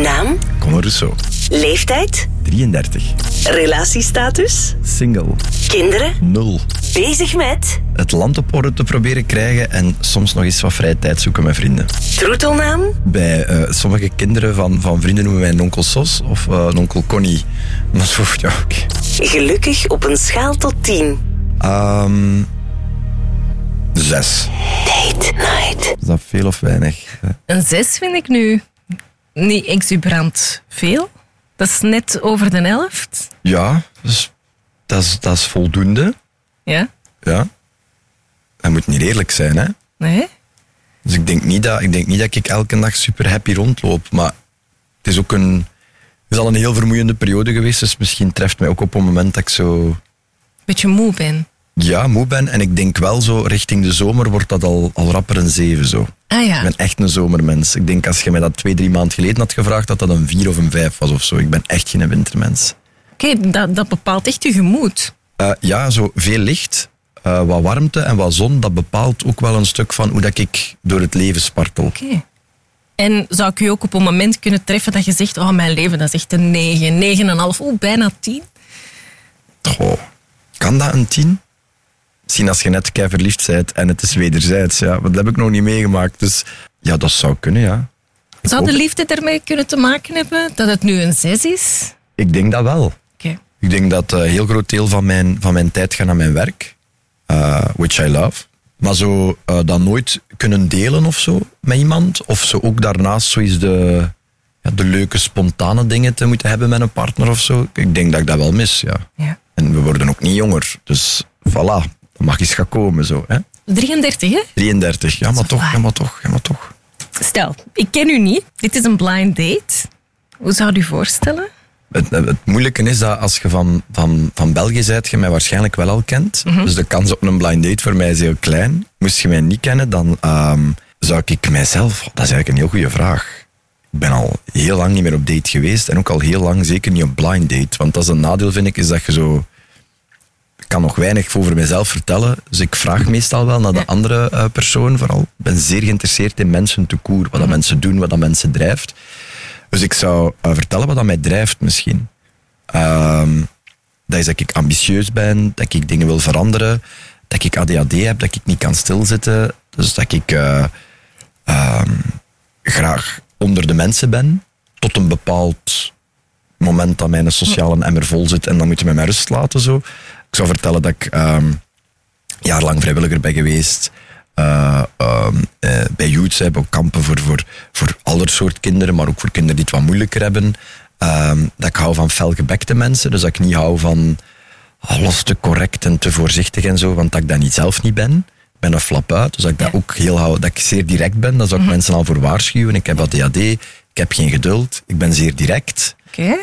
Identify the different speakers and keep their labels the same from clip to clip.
Speaker 1: Naam?
Speaker 2: Conor Rousseau.
Speaker 1: Leeftijd?
Speaker 2: 33.
Speaker 1: Relatiestatus?
Speaker 2: Single.
Speaker 1: Kinderen?
Speaker 2: 0.
Speaker 1: Bezig met?
Speaker 2: Het land op orde te proberen krijgen en soms nog eens wat vrije tijd zoeken met vrienden.
Speaker 1: Troetelnaam?
Speaker 2: Bij sommige kinderen van vrienden noemen wij een onkel Sos of een onkel Connie. Maar zo, ja, oké.
Speaker 1: Gelukkig op een schaal tot 10.
Speaker 2: 6.
Speaker 1: Date night.
Speaker 2: Is dat veel of weinig?
Speaker 3: Een 6 vind ik nu niet exuberant veel. Dat is net over de helft.
Speaker 2: Ja, dus dat is voldoende.
Speaker 3: Ja?
Speaker 2: Ja. Dat moet niet eerlijk zijn, hè.
Speaker 3: Nee?
Speaker 2: Dus ik denk niet dat ik elke dag super happy rondloop. Maar het is ook het is al een heel vermoeiende periode geweest. Dus misschien treft mij ook op een moment dat ik zo...
Speaker 3: Beetje moe ben.
Speaker 2: Ja, moe ben. En ik denk wel zo, richting de zomer wordt dat al rapper een 7 zo.
Speaker 3: Ah ja.
Speaker 2: Ik ben echt een zomermens. Ik denk als je mij dat 2-3 maanden geleden had gevraagd, dat een 4 of een 5 was of zo. Ik ben echt geen wintermens.
Speaker 3: Oké, dat bepaalt echt je gemoed.
Speaker 2: Ja, zo veel licht, wat warmte en wat zon, dat bepaalt ook wel een stuk van hoe dat ik door het leven spartel.
Speaker 3: Oké. En zou ik u ook op een moment kunnen treffen dat je zegt, oh, mijn leven, dat is echt een 9, 9,5, bijna 10?
Speaker 2: Goh, kan dat een 10? Misschien als je net kei verliefd bent en het is wederzijds, ja. Maar dat heb ik nog niet meegemaakt, dus ja, dat zou kunnen, ja.
Speaker 3: Zou de liefde ermee kunnen te maken hebben dat het nu een 6 is?
Speaker 2: Ik denk dat wel.
Speaker 3: Oké.
Speaker 2: Ik denk dat een heel groot deel van mijn tijd gaat naar mijn werk. Which I love. Maar zo dat nooit kunnen delen of zo met iemand. Of zo ook daarnaast zoiets de leuke, spontane dingen te moeten hebben met een partner of zo. Ik denk dat ik dat wel mis, ja.
Speaker 3: Ja.
Speaker 2: En we worden ook niet jonger. Dus voilà, dat mag eens gaan komen zo. Hè?
Speaker 3: 33, hè?
Speaker 2: 33, ja maar toch.
Speaker 3: Stel, ik ken u niet. Dit is een blind date. Hoe zou u voorstellen?
Speaker 2: Het moeilijke is dat als je van België bent, je mij waarschijnlijk wel al kent. Dus de kans op een blind date voor mij is heel klein. Moest je mij niet kennen, dan zou ik mijzelf... Dat is eigenlijk een heel goede vraag. Ik ben al heel lang niet meer op date geweest. En ook al heel lang zeker niet op blind date. Want dat is een nadeel, vind ik, is dat je zo... Ik kan nog weinig over mezelf vertellen. Dus ik vraag meestal wel naar de andere persoon vooral. Ik ben zeer geïnteresseerd in mensen te koer. Wat dat mensen doen, wat dat mensen drijft. Dus ik zou vertellen wat dat mij drijft misschien. Dat is dat ik ambitieus ben, dat ik dingen wil veranderen, dat ik ADHD heb, dat ik niet kan stilzitten. Dus dat ik graag onder de mensen ben, tot een bepaald moment dat mijn sociale emmer vol zit en dan moet je mij met rust laten. Zo. Ik zou vertellen dat ik jarenlang vrijwilliger ben geweest. Bij youths hebben ook kampen voor alle soort kinderen, maar ook voor kinderen die het wat moeilijker hebben. Dat ik hou van felgebekte mensen, dus dat ik niet hou van alles te correct en te voorzichtig en zo, want dat ik dat zelf niet ben. Ik ben een flap uit, dus dat ik dat ook heel hou, dat ik zeer direct ben, daar zou ik mensen al voor waarschuwen. Ik heb ADHD, ik heb geen geduld, ik ben zeer direct.
Speaker 3: Oké.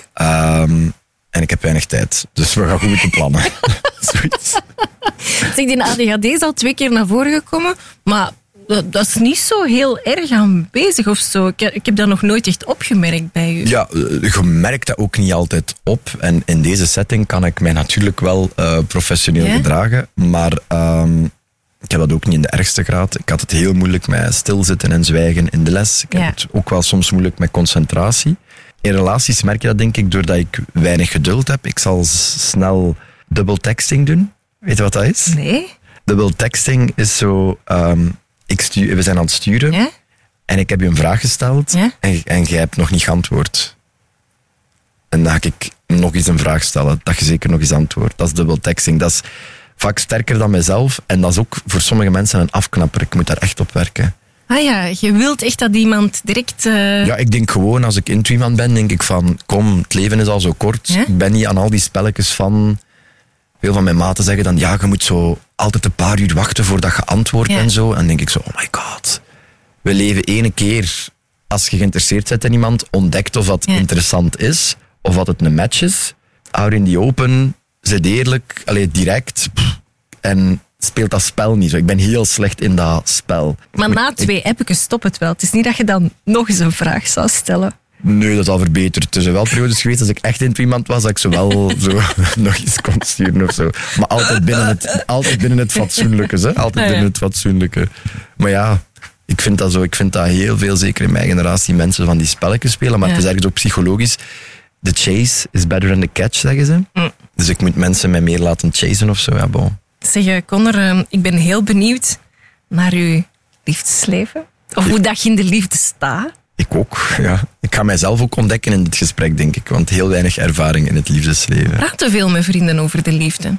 Speaker 2: En ik heb weinig tijd, dus we gaan goed moeten plannen. Zoiets.
Speaker 3: Zeg, die ADHD is al 2 keer naar voren gekomen, maar dat is niet zo heel erg aanwezig of zo. Ik heb dat nog nooit echt opgemerkt bij u.
Speaker 2: Ja, je merkt dat ook niet altijd op. En in deze setting kan ik mij natuurlijk wel professioneel gedragen. Maar ik heb dat ook niet in de ergste graad. Ik had het heel moeilijk met stilzitten en zwijgen in de les. Ik heb het ook wel soms moeilijk met concentratie. In relaties merk je dat, denk ik, doordat ik weinig geduld heb. Ik zal snel double texting doen. Weet je wat dat is?
Speaker 3: Nee.
Speaker 2: Double texting is zo... we zijn aan het sturen en ik heb je een vraag gesteld en jij hebt nog niet geantwoord. En dan ga ik nog eens een vraag stellen, dat je zeker nog eens antwoordt. Dat is double texting. Dat is vaak sterker dan mezelf en dat is ook voor sommige mensen een afknapper. Ik moet daar echt op werken.
Speaker 3: Ah ja, je wilt echt dat iemand direct...
Speaker 2: Ja, ik denk gewoon, als ik into iemand ben, denk ik van, kom, het leven is al zo kort. Ik ben niet aan al die spelletjes van... Veel van mijn maten zeggen dan, ja, je moet zo altijd een paar uur wachten voordat je antwoordt en zo. En dan denk ik zo, oh my god. We leven 1 keer, als je geïnteresseerd bent in iemand, ontdekt of dat interessant is, of dat het een match is. Hou in die open, zit eerlijk, direct. En speelt dat spel niet zo. Ik ben heel slecht in dat spel.
Speaker 3: Maar na 2 appjes stopt het wel. Het is niet dat je dan nog eens een vraag zou stellen.
Speaker 2: Nee, dat is al verbeterd. Er zijn wel periodes geweest als ik echt into iemand was, dat ik zo wel zo nog eens kon sturen of zo. Maar altijd binnen het fatsoenlijke, hè? Altijd binnen het fatsoenlijke. Maar ja, Ik vind dat zo. Ik vind dat heel veel, zeker in mijn generatie, mensen van die spelletjes spelen. Maar het is eigenlijk ook psychologisch. The chase is better than the catch, zeggen ze. Dus ik moet mensen mij meer laten chasen of zo. Ja, bon.
Speaker 3: Zeg, Connor, ik ben heel benieuwd naar uw liefdesleven. Of hoe dat je in de liefde staat.
Speaker 2: Ik ook, ja. Ik ga mijzelf ook ontdekken in dit gesprek, denk ik. Want heel weinig ervaring in het liefdesleven.
Speaker 3: Praat te veel met vrienden over de liefde?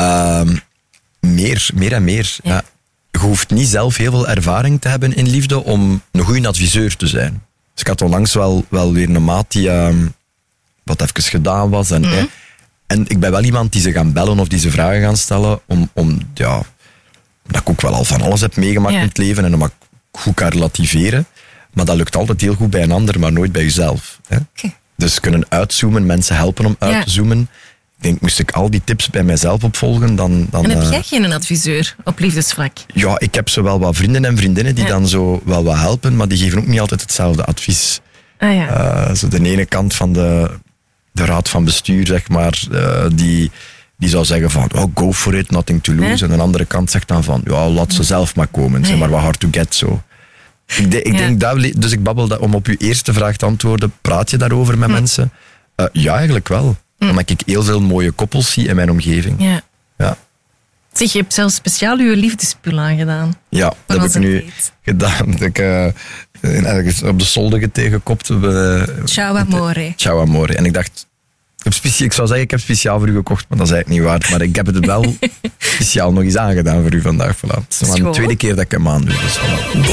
Speaker 2: Meer en meer. Ja. Je hoeft niet zelf heel veel ervaring te hebben in liefde om een goede adviseur te zijn. Dus ik had onlangs wel weer een maat die wat even gedaan was. En ik ben wel iemand die ze gaan bellen of die ze vragen gaan stellen om dat ik ook wel al van alles heb meegemaakt in het leven en om goed kan relativeren. Maar dat lukt altijd heel goed bij een ander, maar nooit bij jezelf. Hè? Okay. Dus kunnen uitzoomen, mensen helpen om uit te zoomen. Ik denk, moest ik al die tips bij mijzelf opvolgen, dan en
Speaker 3: heb jij geen adviseur op liefdesvlak?
Speaker 2: Ja, ik heb zo wel wat vrienden en vriendinnen die dan zo wel wat helpen, maar die geven ook niet altijd hetzelfde advies. Zo de ene kant van de raad van bestuur, zeg maar, die zou zeggen van, go for it, nothing to lose. En de andere kant zegt dan van, laat ze zelf maar komen. Zeg maar wat hard to get, zo. Ik denk, dus ik babbel om op uw eerste vraag te antwoorden, praat je daarover met mensen? Ja, eigenlijk wel. Omdat ik heel veel mooie koppels zie in mijn omgeving. Ja.
Speaker 3: Zeg, je hebt zelfs speciaal je liefdespul aangedaan.
Speaker 2: Ja, dat heb ik nu gedaan. Dat ik ergens op de zolder tegengekopt.
Speaker 3: Ciao amore.
Speaker 2: Ciao amore. En ik dacht, ik zou zeggen, ik heb speciaal voor u gekocht, maar dat is eigenlijk niet waar. Maar ik heb het wel speciaal nog eens aangedaan voor u vandaag. Voilà. Het is maar de tweede keer dat ik hem aandoe. Dus voilà.